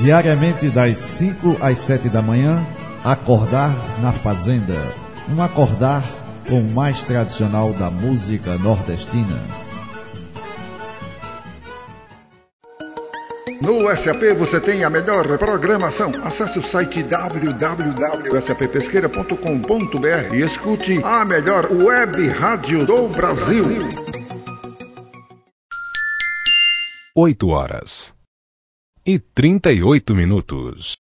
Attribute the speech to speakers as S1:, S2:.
S1: Diariamente das 5 às 7 da manhã, Acordar na Fazenda. Um acordar com o mais tradicional da música nordestina.
S2: No SAP você tem a melhor programação. Acesse o site www.sappesqueira.com.br e escute a melhor web rádio do Brasil.
S3: 8h38.